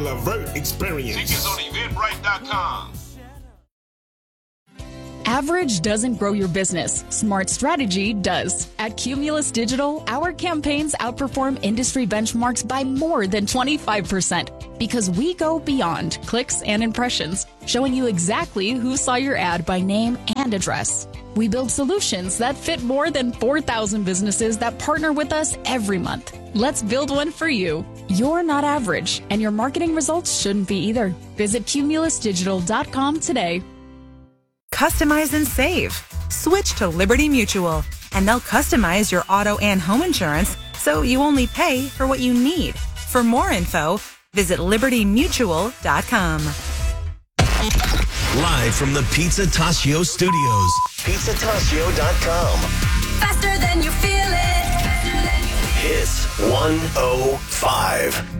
Levert experience. Tickets on Eventbrite.com. Average doesn't grow your business. Smart strategy does. At Cumulus Digital, our campaigns outperform industry benchmarks by more than 25% because we go beyond clicks and impressions, showing you exactly who saw your ad by name and address. We build solutions that fit more than 4,000 businesses that partner with us every month. Let's build one for you. You're not average, and your marketing results shouldn't be either. Visit cumulusdigital.com today. Customize and save. Switch to Liberty Mutual, and they'll customize your auto and home insurance so you only pay for what you need. For more info, visit libertymutual.com. Live from the Pizza Tassio studios, pizzatassio.com. Faster than you feel it. Hits 105.